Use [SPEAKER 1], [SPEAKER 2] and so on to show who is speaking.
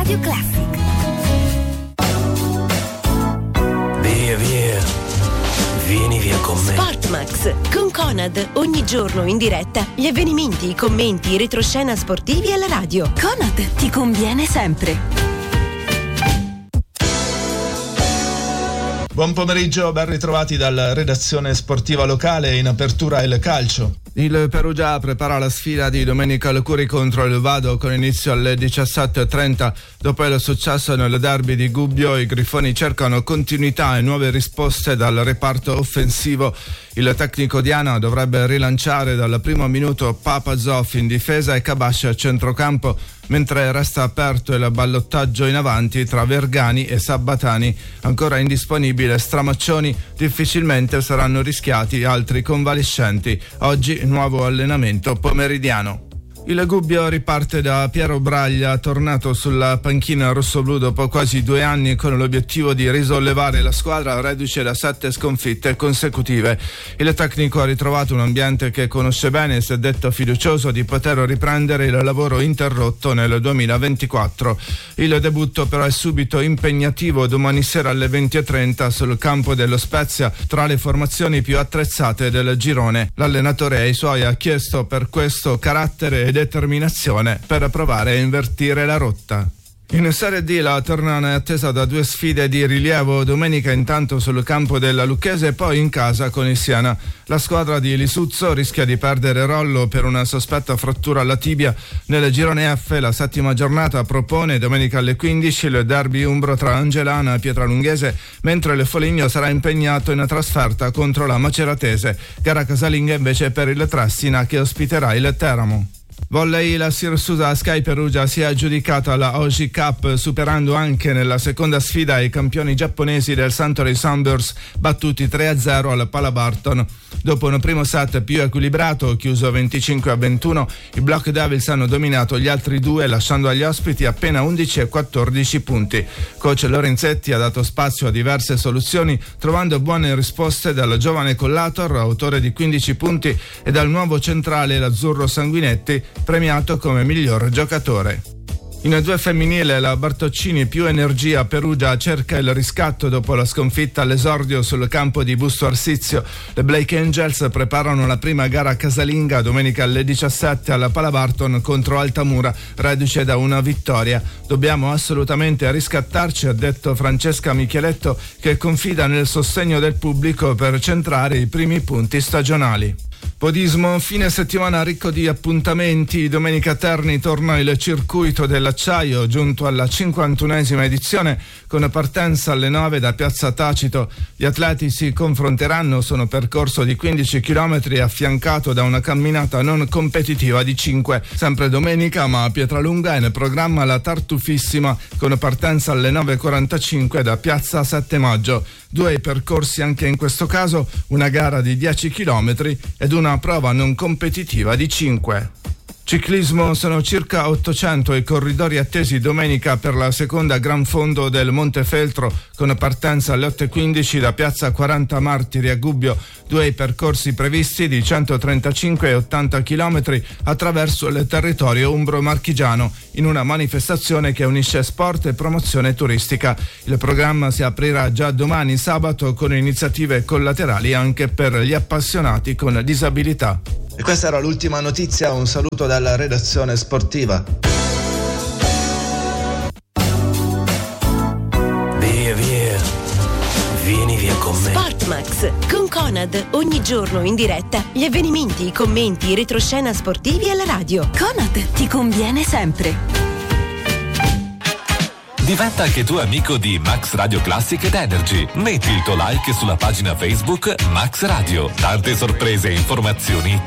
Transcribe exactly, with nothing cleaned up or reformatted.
[SPEAKER 1] Radio Classic.
[SPEAKER 2] Via, via. Vieni via con me.
[SPEAKER 3] Sportmax con Conad, ogni giorno in diretta gli avvenimenti, i commenti, i retroscena sportivi alla radio.
[SPEAKER 1] Conad ti conviene sempre.
[SPEAKER 4] Buon pomeriggio, ben ritrovati dalla redazione sportiva locale. In apertura il calcio.
[SPEAKER 5] Il Perugia prepara la sfida di domenica al Curi contro il Vado con inizio alle diciassette e trenta. Dopo il successo nel derby di Gubbio, i Grifoni cercano continuità e nuove risposte dal reparto offensivo. Il tecnico Diana dovrebbe rilanciare dal primo minuto Papazov in difesa e Cabasci a centrocampo, mentre resta aperto il ballottaggio in avanti tra Vergani e Sabbatani. Ancora indisponibile Stramaccioni, difficilmente saranno rischiati altri convalescenti. Oggi nuovo allenamento pomeridiano. Il Gubbio riparte da Piero Braglia, tornato sulla panchina rossoblù dopo quasi due anni con l'obiettivo di risollevare la squadra reduce da sette sconfitte consecutive. Il tecnico ha ritrovato un ambiente che conosce bene e si è detto fiducioso di poter riprendere il lavoro interrotto nel duemilaventiquattro. Il debutto però è subito impegnativo domani sera alle venti e trenta sul campo dello Spezia tra le formazioni più attrezzate del girone. L'allenatore ai suoi ha chiesto per questo carattere e determinazione per provare a invertire la rotta. In Serie D la Ternana è attesa da due sfide di rilievo, domenica intanto sul campo della Lucchese e poi in casa con il Siena. La squadra di Lisuzzo rischia di perdere Rollo per una sospetta frattura alla tibia. Nel girone F la settima giornata propone domenica alle quindici il derby umbro tra Angelana e Pietralunghese, mentre il Foligno sarà impegnato in trasferta contro la Maceratese. Gara casalinga invece per il Tressina che ospiterà il Teramo. Volley, la Siracusa Sky Perugia si è aggiudicata la Oji Cup superando anche nella seconda sfida i campioni giapponesi del Suntory Sunburst battuti tre a zero al Palabarton. Dopo un primo set più equilibrato chiuso venticinque a ventuno, i Black Devils hanno dominato gli altri due lasciando agli ospiti appena undici e quattordici punti. Coach Lorenzetti ha dato spazio a diverse soluzioni trovando buone risposte dal giovane Collator, autore di quindici punti, e dal nuovo centrale l'azzurro Sanguinetti, premiato come miglior giocatore. In due femminile la Bartoccini più energia Perugia cerca il riscatto dopo la sconfitta all'esordio sul campo di Busto Arsizio. Le Blake Angels preparano la prima gara casalinga domenica alle diciassette alla Palabarton contro Altamura, reduce da una vittoria. Dobbiamo assolutamente riscattarci, ha detto Francesca Micheletto, che confida nel sostegno del pubblico per centrare i primi punti stagionali. Podismo, fine settimana ricco di appuntamenti. Domenica a Terni torna il circuito dell'acciaio, giunto alla cinquantunesima edizione con partenza alle nove da Piazza Tacito. Gli atleti si confronteranno su un percorso di quindici chilometri affiancato da una camminata non competitiva di cinque. Sempre domenica, ma a Pietralunga è nel programma la Tartufissima con partenza alle nove e quarantacinque da Piazza sette Maggio. Due i percorsi anche in questo caso, una gara di dieci chilometri ed una prova non competitiva di cinque. Ciclismo, sono circa ottocento i corridori attesi domenica per la seconda Gran Fondo del Montefeltro con partenza alle otto e quindici da Piazza quaranta Martiri a Gubbio. Due i percorsi previsti di centotrentacinque e ottanta chilometri attraverso il territorio umbro-marchigiano in una manifestazione che unisce sport e promozione turistica. Il programma si aprirà già domani sabato con iniziative collaterali anche per gli appassionati con disabilità.
[SPEAKER 4] E questa era l'ultima notizia, un saluto dalla redazione sportiva.
[SPEAKER 2] Via, via. Vieni via con me.
[SPEAKER 3] Sportmax con Conad, ogni giorno in diretta gli avvenimenti, i commenti, i retroscena sportivi alla radio.
[SPEAKER 1] Conad ti conviene sempre.
[SPEAKER 6] Diventa anche tu amico di Max Radio Classic ed Energy. Metti il tuo like sulla pagina Facebook Max Radio. Tante sorprese e informazioni